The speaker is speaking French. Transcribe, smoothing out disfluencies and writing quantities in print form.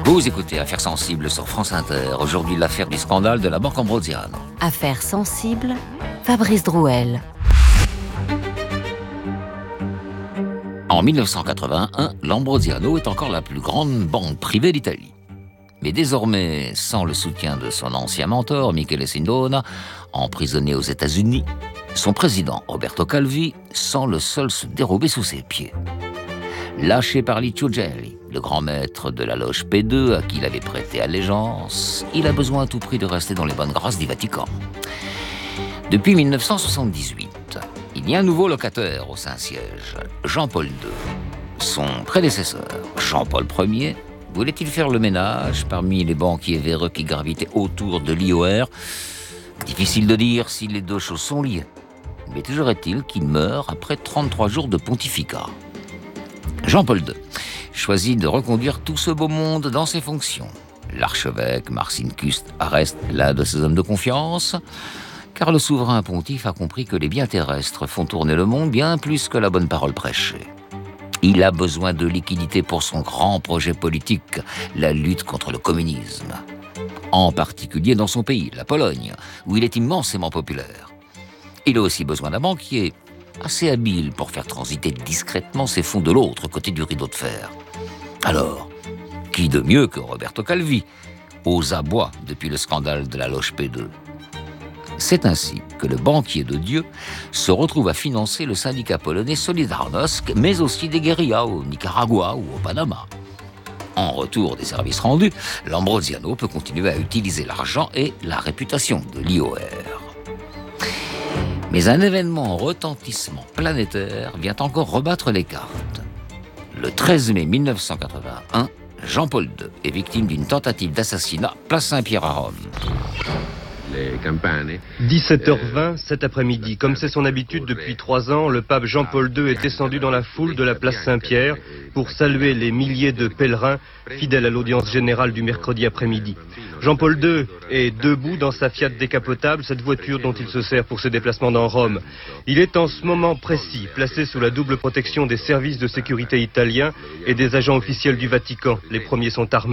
Vous écoutez Affaires sensibles sur France Inter. Aujourd'hui, l'affaire du scandale de la banque Ambrosiano. Affaires sensibles, Fabrice Drouel. En 1981, l'Ambrosiano est encore la plus grande banque privée d'Italie. Mais désormais, sans le soutien de son ancien mentor, Michele Sindona, emprisonné aux États-Unis, son président, Roberto Calvi, sent le sol se dérober sous ses pieds. Lâché par Licio Gelli, le grand maître de la loge P2 à qui il avait prêté allégeance, il a besoin à tout prix de rester dans les bonnes grâces du Vatican. Depuis 1978, il y a un nouveau locataire au Saint-Siège, Jean-Paul II. Son prédécesseur, Jean-Paul Ier, voulait-il faire le ménage parmi les banquiers véreux qui gravitaient autour de l'IOR? Difficile de dire si les deux choses sont liées. Mais toujours est-il qu'il meurt après 33 jours de pontificat. Jean-Paul II choisit de reconduire tout ce beau monde dans ses fonctions. L'archevêque Marcin Cust reste l'un de ses hommes de confiance, car le souverain pontife a compris que les biens terrestres font tourner le monde bien plus que la bonne parole prêchée. Il a besoin de liquidités pour son grand projet politique, la lutte contre le communisme. En particulier dans son pays, la Pologne, où il est immensément populaire. Il a aussi besoin d'un banquier assez habile pour faire transiter discrètement ses fonds de l'autre côté du rideau de fer. Alors, qui de mieux que Roberto Calvi, aux abois depuis le scandale de la loge P2? C'est ainsi que le banquier de Dieu se retrouve à financer le syndicat polonais Solidarnosc, mais aussi des guérillas au Nicaragua ou au Panama. En retour des services rendus, l'Ambrosiano peut continuer à utiliser l'argent et la réputation de l'IOR. Mais un événement en retentissement planétaire vient encore rebattre les cartes. Le 13 mai 1981, Jean-Paul II est victime d'une tentative d'assassinat place Saint-Pierre à Rome. 17h20 cet après-midi. Comme c'est son habitude depuis 3 ans, le pape Jean-Paul II est descendu dans la foule de la place Saint-Pierre pour saluer les milliers de pèlerins fidèles à l'audience générale du mercredi après-midi. Jean-Paul II est debout dans sa Fiat décapotable, cette voiture dont il se sert pour ses déplacements dans Rome. Il est en ce moment précis placé sous la double protection des services de sécurité italiens et des agents officiels du Vatican. Les premiers sont armés.